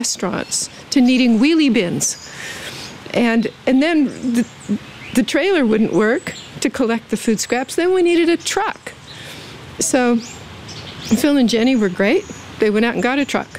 restaurants to needing wheelie bins. And then the trailer wouldn't work to collect the food scraps. Then we needed a truck. So Phil and Jenny were great. They went out and got a truck.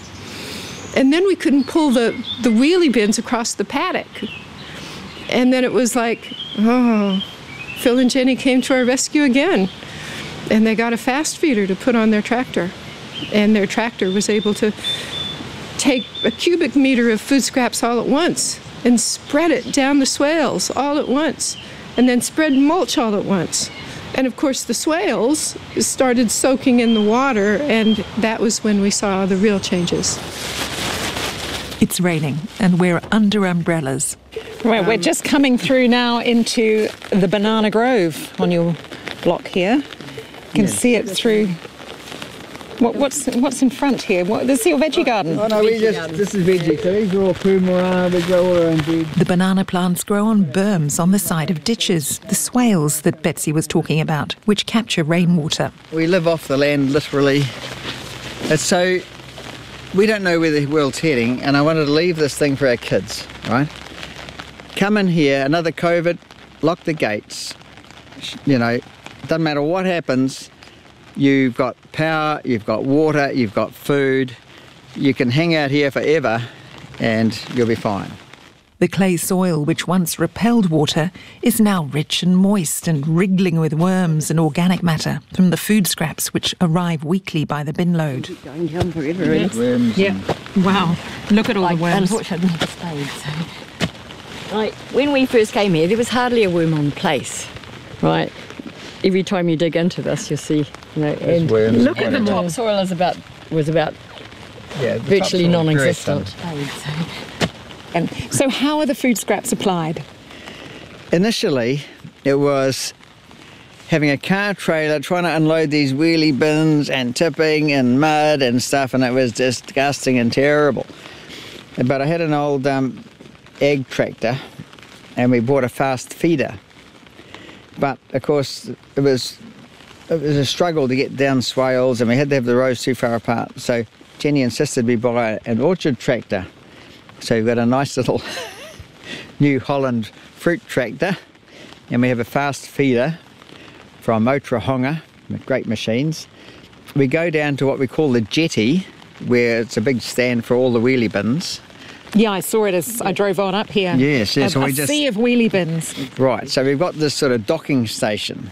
And then we couldn't pull the wheelie bins across the paddock. And then it was like, oh, Phil and Jenny came to our rescue again. And they got a fast feeder to put on their tractor. And their tractor was able to take a cubic meter of food scraps all at once and spread it down the swales all at once, and then spread mulch all at once. And of course the swales started soaking in the water, and that was when we saw the real changes. It's raining and we're under umbrellas. Right, we're just coming through now into the banana grove on your block here. You can see it through. What's in front here? This is your veggie garden? Oh no, this is veggie. So these are all kumara, we grow all our own veg. The banana plants grow on berms on the side of ditches, the swales that Betsy was talking about, which capture rainwater. We live off the land, literally. And so we don't know where the world's heading, and I wanted to leave this thing for our kids, right? Come in here, another COVID, lock the gates. You know, doesn't matter what happens, you've got power, you've got water, you've got food. You can hang out here forever and you'll be fine. The clay soil, which once repelled water, is now rich and moist and wriggling with worms and organic matter from the food scraps which arrive weekly by the bin load. Going down forever, really. Worms. Yeah. Wow. Look at all the worms. Unfortunately, never stayed. So. Right, when we first came here, there was hardly a worm on the place. Right. Every time you dig into this, you see, you know, and look at the topsoil was about virtually non-existent. And so how are the food scraps applied? Initially, it was having a car trailer trying to unload these wheelie bins and tipping and mud and stuff, and it was disgusting and terrible. But I had an old ag tractor, and we bought a fast feeder. But of course, it was a struggle to get down swales, and we had to have the rows too far apart. So Jenny insisted we buy an orchard tractor. So we've got a nice little New Holland fruit tractor, and we have a fast feeder from Otorohanga, with great machines. We go down to what we call the jetty, where it's a big stand for all the wheelie bins. Yeah, I saw it as I drove on up here. Yes. A sea of wheelie bins. Right, so we've got this sort of docking station.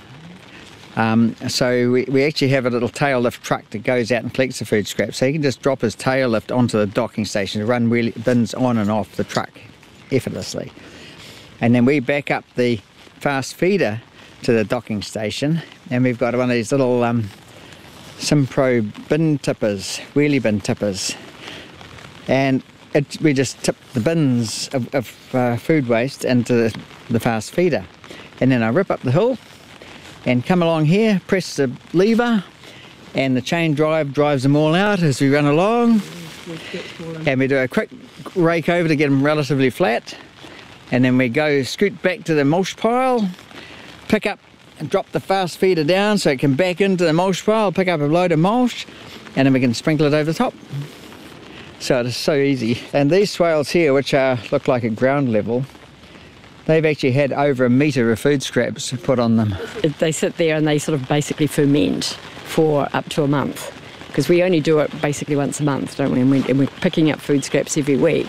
So we actually have a little tail lift truck that goes out and collects the food scraps. So he can just drop his tail lift onto the docking station to run wheelie bins on and off the truck effortlessly. And then we back up the fast feeder to the docking station, and we've got one of these little Simpro bin tippers, wheelie bin tippers. And we just tip the bins of food waste into the fast feeder. And then I rip up the hill and come along here, press the lever, and the chain drive drives them all out as we run along. And we do a quick rake over to get them relatively flat. And then we go scoot back to the mulch pile, pick up and drop the fast feeder down so it can back into the mulch pile, pick up a load of mulch, and then we can sprinkle it over the top. So it is so easy. And these swales here, which look like at ground level, they've actually had over 1 metre of food scraps put on them. They sit there and they sort of basically ferment for up to a month, because we only do it basically once a month, don't we? And we're picking up food scraps every week.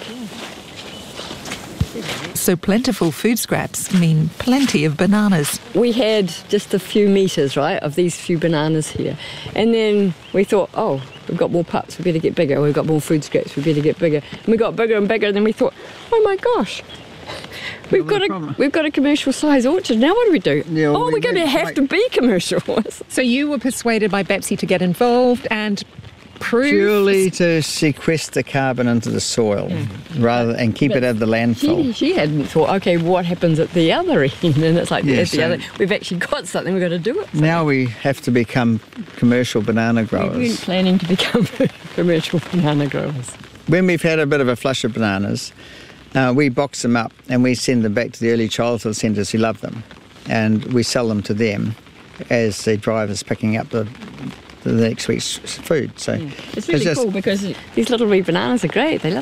So plentiful food scraps mean plenty of bananas. We had just a few metres, right, of these few bananas here. And then we thought, oh, we've got more pups, we better get bigger. We've got more food scraps, we better get bigger. And we got bigger and bigger, and then we thought, oh my gosh, we've got a commercial size orchard. Now what do we do? Yeah, well, we're going to have to be commercial. So you were persuaded by Betsy to get involved and prove... Purely to sequester carbon into the soil and keep it out of the landfill. She hadn't thought, okay, what happens at the other end? And it's like, Yeah, at the other, we've actually got something, we've got to do it. Now we have to become commercial banana We growers. weren't planning to become commercial banana growers. When we've had a bit of a flush of bananas, we box them up and we send them back to the early childhood centres who love them, and we sell them to them as the drivers picking up the the next week's food. So It's really just, cool because these little wee bananas are great. They